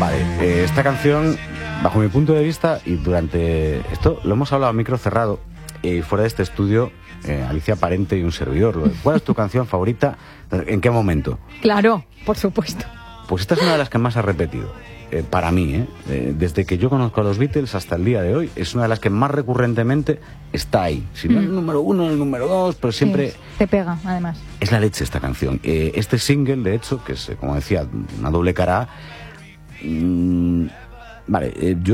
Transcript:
Vale, esta canción, bajo mi punto de vista, y durante esto lo hemos hablado a micro cerrado, fuera de este estudio, Alicia Parente y un servidor. ¿Cuál es tu canción favorita? ¿En qué momento? Claro, por supuesto. Pues esta es una de las que más ha repetido. Para mí, desde que yo conozco a los Beatles hasta el día de hoy, es una de las que más recurrentemente está ahí. Si no el número 1, el número 2, pero siempre... Sí, te pega, además. Es la leche esta canción. Este single, de hecho, que es, como decía, una doble cara A, vale, yo